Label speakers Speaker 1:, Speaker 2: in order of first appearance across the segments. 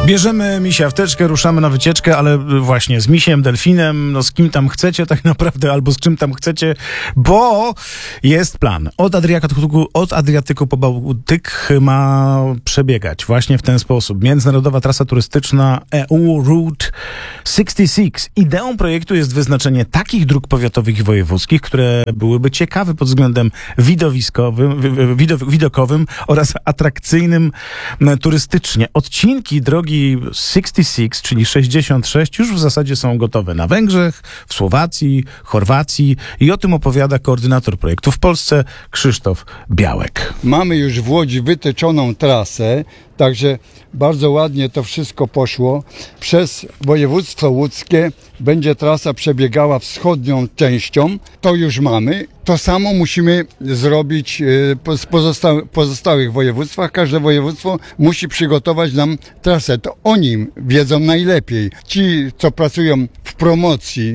Speaker 1: Bierzemy misia w teczkę, ruszamy na wycieczkę, ale właśnie z misiem, delfinem, no z kim tam chcecie tak naprawdę, albo z czym tam chcecie, bo jest plan. Od Adriatyku po Bałtyk ma przebiegać właśnie w ten sposób. Międzynarodowa trasa turystyczna EU Route 66. Ideą projektu jest wyznaczenie takich dróg powiatowych i wojewódzkich, które byłyby ciekawe pod względem widokowym oraz atrakcyjnym turystycznie. Odcinki drogi 66, czyli 66, już w zasadzie są gotowe na Węgrzech, w Słowacji, Chorwacji i o tym opowiada koordynator projektu w Polsce Krzysztof Białek.
Speaker 2: Mamy już w Łodzi wytyczoną trasę, także bardzo ładnie to wszystko poszło. Przez województwo łódzkie będzie trasa przebiegała wschodnią częścią. To już mamy. To samo musimy zrobić w pozostałych województwach. Każde województwo musi przygotować nam trasę. To oni wiedzą najlepiej. Ci, co pracują w promocji,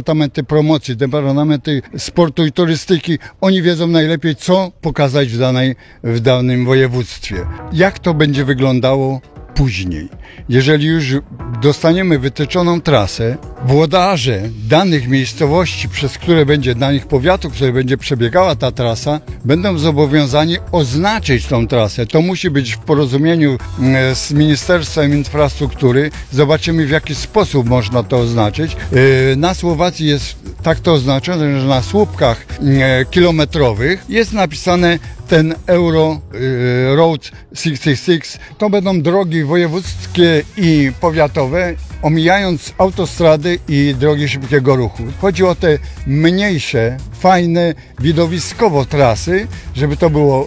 Speaker 2: departamenty sportu i turystyki, oni wiedzą najlepiej, co pokazać w danym województwie. Jak to będzie wyglądało później? Jeżeli już dostaniemy wytyczoną trasę, włodarze danych miejscowości, przez które będzie, danych powiatów, które będzie przebiegała ta trasa, będą zobowiązani oznaczyć tą trasę. To musi być w porozumieniu z Ministerstwem Infrastruktury. Zobaczymy, w jaki sposób można to oznaczyć. Na Słowacji jest tak to oznaczone, że na słupkach kilometrowych jest napisane ten Euro Road 66. To będą drogi wojewódzkie i powiatowe, omijając autostrady i drogi szybkiego ruchu. Chodzi o te mniejsze, fajne, widowiskowo trasy, żeby to było,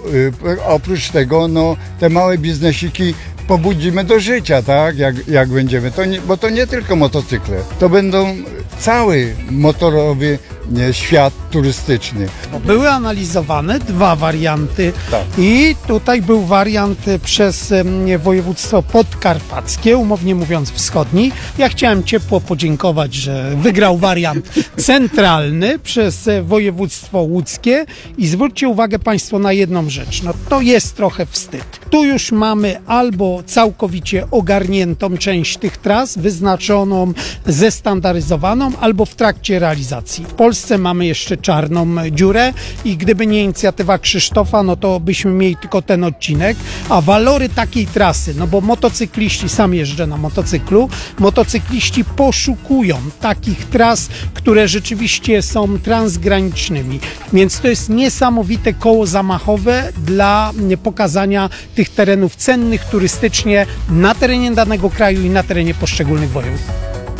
Speaker 2: oprócz tego, te małe biznesiki pobudzimy do życia, tak, jak będziemy. Bo to nie tylko motocykle, to będą cały motorowy świat turystyczny.
Speaker 3: Były analizowane dwa warianty,
Speaker 2: tak.
Speaker 3: I tutaj był wariant przez województwo podkarpackie, umownie mówiąc wschodni. Ja chciałem ciepło podziękować, że wygrał wariant centralny przez województwo łódzkie i zwróćcie uwagę Państwo na jedną rzecz, to jest trochę wstyd. Tu już mamy albo całkowicie ogarniętą część tych tras, wyznaczoną, zestandaryzowaną, albo w trakcie realizacji. W Polsce mamy jeszcze czarną dziurę i gdyby nie inicjatywa Krzysztofa, to byśmy mieli tylko ten odcinek, a walory takiej trasy, bo motocykliści, sam jeżdżę na motocyklu, motocykliści poszukują takich tras, które rzeczywiście są transgranicznymi, więc to jest niesamowite koło zamachowe dla pokazania tych terenów cennych turystycznie na terenie danego kraju i na terenie poszczególnych województw.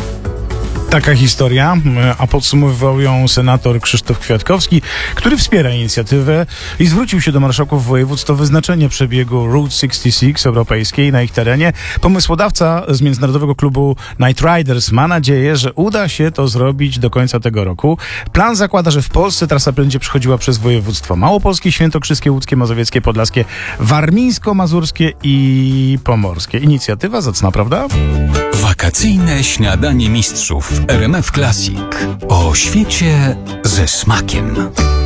Speaker 1: Taka historia, a podsumowywał ją senator Krzysztof Kwiatkowski, który wspiera inicjatywę i zwrócił się do marszałków województw o wyznaczenie przebiegu Route 66 europejskiej na ich terenie. Pomysłodawca z Międzynarodowego Klubu Night Riders ma nadzieję, że uda się to zrobić do końca tego roku. Plan zakłada, że w Polsce trasa będzie przechodziła przez województwa małopolskie, świętokrzyskie, łódzkie, mazowieckie, podlaskie, warmińsko-mazurskie i pomorskie. Inicjatywa zacna, prawda?
Speaker 4: Wakacyjne śniadanie mistrzów w RMF Classic. O świecie ze smakiem.